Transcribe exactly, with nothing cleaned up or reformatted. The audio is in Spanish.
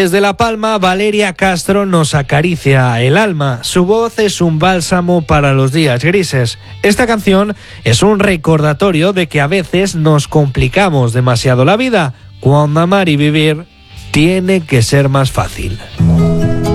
Desde La Palma, Valeria Castro nos acaricia el alma. Su voz es un bálsamo para los días grises. Esta canción es un recordatorio de que a veces nos complicamos demasiado la vida, cuando amar y vivir tiene que ser más fácil.